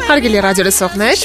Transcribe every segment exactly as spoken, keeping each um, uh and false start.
Հարգելի ռադիոլսողներ,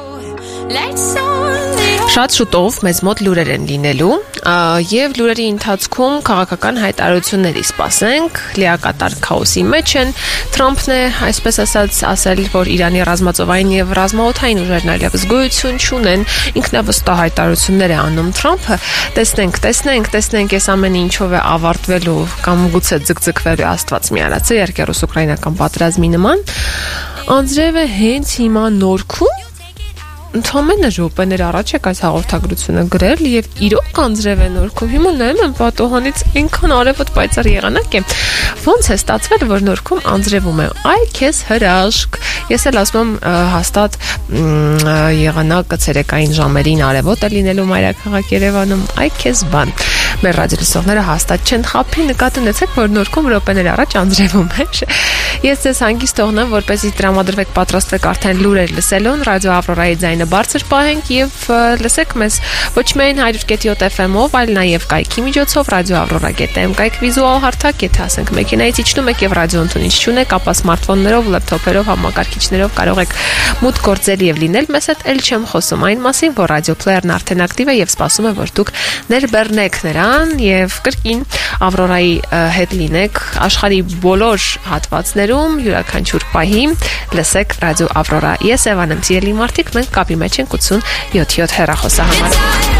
շատ շուտով մեզ մոտ լուրեր են լինելու եւ լուրերի ընթացքում քաղաքական հայտարարությունների սպասենք, լիակատար քաոսի մեջ են։ Թրամփն է, այսպես ասած, ասել, որ Իրանի ռազմածովային եւ ռազմաօդային ուժերն այլևս գոյություն չունեն, ինքնավստահ հայտարարություններ է անում Թրամփը։ Տեսնենք, տեսնենք, տեսնենք, այս ամեն ինչով է ավարտվելու կամ գուցե ձգձգվելու Աստված մի արածը երկու ռուս-ուկրաինական պատերազմի նման։ Անձրևը հենց հիմա Նորքում Ընդամենը րոպեներ առաջ եք այս հաղորդագրությունը գրել եւ իրոք անձրև է Նորքում։ Հիմա նայում եմ պատոհանից այնքան արևոտ պայծառ եղանակ է։ Ոնց է ստացվել, որ Նորքում անձրևում է։ Այ քեզ հրաշք։ Ես էլ ասում եմ հաստատ եղանակը ցերեկային ժամերին արևոտ է լինելու մայրաքաղաք Երևանում։ Այ քեզ բան։ Մեր ռադիոլսողները հաստատ չեն խափի, նկատի ունեցեք, որ Նորքում րոպեներ առաջ անձրևում է։ Ես ձեզ հանգիստ թողնեմ, որպեսզի տրամադրվեք, պատրաստվեք արդեն լուրեր լսելուն, ռադիո Ավրորայի ձայնը բարձր պահենք եւ լսեք մեզ ոչ միայն one hundred point seven F M-ով, այլ նաեւ կայքի միջոցով ռադիո Avrora.am կայք վիզուալ հարթակ, եթե ասենք մեքենայից իջնում եք եւ ռադիո ընդունիչ չունեք, ապա սմարթֆոններով, լեփթոփերով, համակարգիչներով կարող եք մուտք գործել եւ լինել մեզ հետ, ել չեմ խոսում այն մասին, որ ռադիո պլեյերն արդեն ակտիվ է եւ սպասում է, որ դուք ներբեռնեք նրան եւ կրկին Avrora-ի հետ լինեք աշխարհի բոլոր հատվածներում յուրաքանչյուր պահի լսեք ռադիո Avrora։ Ես Էվան եմ, սիրելի մարդիկ, մենք կապի մեջ ենք eighty-seven point seven հեռախոսահամարով։